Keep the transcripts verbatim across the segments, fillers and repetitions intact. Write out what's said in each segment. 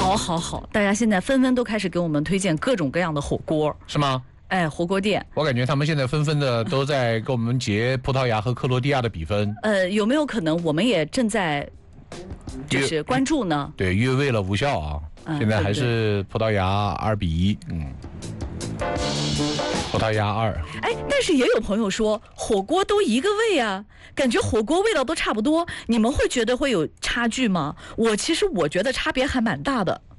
好好好，大家现在纷纷都开始给我们推荐各种各样的火锅， 是吗？ 哎，火锅店， 我感觉他们现在纷纷的都在跟我们截葡萄牙和克罗地亚的比分。 呃，有没有可能我们也正在就是关注呢？ 对，越位了无效啊，嗯、现在还是葡萄牙二比一，嗯，葡萄牙二。 哎，但是也有朋友说火锅都一个味啊，感觉火锅味道都差不多，你们会觉得会有差距吗？我其实我觉得差别还蛮大的。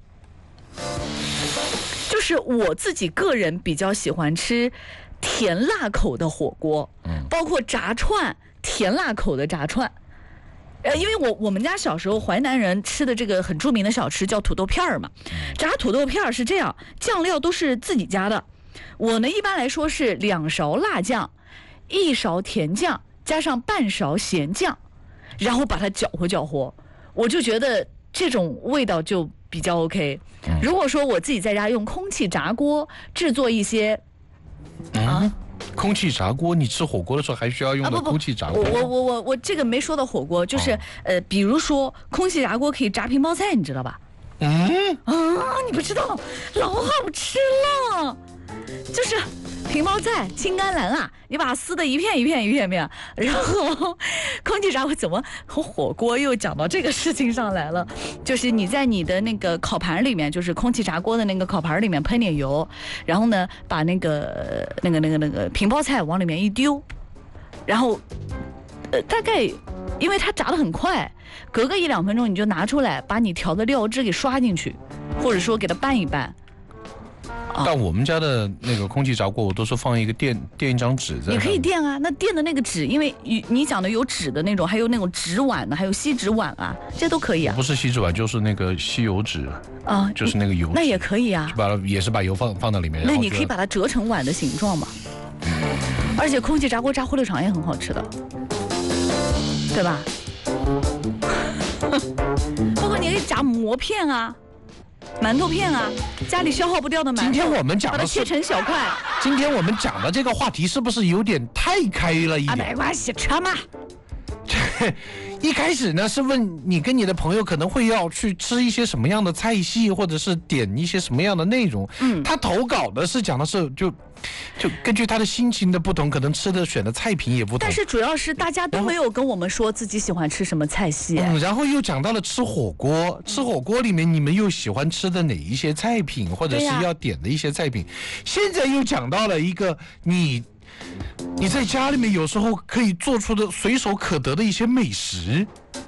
就是我自己个人比较喜欢吃甜辣口的火锅，嗯，包括炸串，甜辣口的炸串。呃，因为我我们家小时候淮南人吃的这个很著名的小吃叫土豆片儿嘛，炸土豆片儿是这样，酱料都是自己家的。我呢一般来说是两勺辣酱，一勺甜酱，加上半勺咸酱，然后把它搅和搅和，我就觉得这种味道就比较 OK。如果说我自己在家用空气炸锅制作一些， 嗯、啊，空气炸锅，你吃火锅的时候还需要用到空气炸锅？ 啊、不不我我我我这个没说到火锅，就是、哦、呃，比如说空气炸锅可以炸平包菜，你知道吧？嗯啊，你不知道，老好吃了，就是平包菜、青甘蓝啊，你把它撕的一片一片一片片，然后空气炸锅怎么火锅又讲到这个事情上来了？就是你在你的那个烤盘里面，就是空气炸锅的那个烤盘里面喷点油，然后呢把那个那个那个那个平包菜往里面一丢，然后呃大概因为它炸得很快，隔个一两分钟你就拿出来，把你调的料汁给刷进去，或者说给它拌一拌。 但我们家的那个空气炸锅，我都是放一个垫垫一张纸在。 也可以垫啊，那垫的那个纸，因为你讲的有纸的那种，还有那种纸碗的，还有锡纸碗啊，这都可以啊。 不是锡纸碗，就是那个吸油纸啊，就是那个油纸。 那也可以啊， 就把也是把油放放到里面。 那你可以把它折成碗的形状嘛。嗯、而且空气炸锅炸火腿肠也很好吃的，对吧？包括你可以炸馍片啊。馒头片啊，家里消耗不掉的馒头， 今天我们讲的是把它切成小块。 今天我们讲的这个话题是不是有点太开了一点？ 啊，没关系，吃嘛。 一开始呢是问你跟你的朋友可能会要去吃一些什么样的菜系，或者是点一些什么样的内容。嗯，他投稿的是讲的是就就根据他的心情的不同，可能吃的选的菜品也不同。 但是主要是大家都没有跟我们说自己喜欢吃什么菜系。 嗯，然后又讲到了吃火锅，吃火锅里面你们又喜欢吃的哪一些菜品，或者是要点的一些菜品。现在又讲到了一个你。你在家里面有时候可以做出的随手可得的一些美食。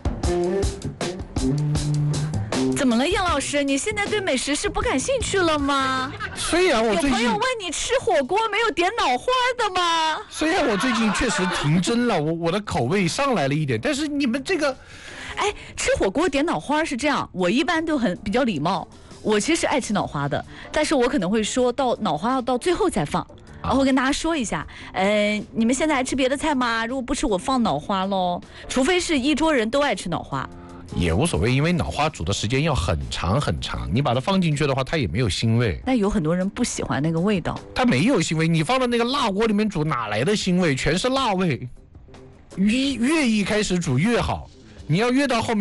怎么了，杨老师？你现在对美食是不感兴趣了吗？ 虽然我最近有朋友问你吃火锅没有点脑花的吗？ 虽然我最近确实停真了，我我的口味上来了一点，但是你们这个， 哎，吃火锅点脑花是这样，我一般都很比较礼貌，我其实爱吃脑花的，但是我可能会说到脑花要到最后再放。然后跟大家说一下，呃，你们现在爱吃别的菜吗？如果不吃，我放脑花喽。除非是一桌人都爱吃脑花， 也无所谓，因为脑花煮的时间要很长很长，你把它放进去的话，它也没有腥味。 但有很多人不喜欢那个味道， 它没有腥味，你放到那个辣锅里面煮，哪来的腥味？全是辣味。越越一开始煮越好，你要越到后面。